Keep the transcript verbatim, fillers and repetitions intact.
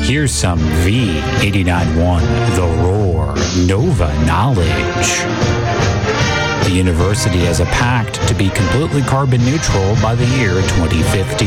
Here's some V eighty-nine point one, The Roar, Nova Knowledge. The university has a pact to be completely carbon neutral by the year twenty fifty.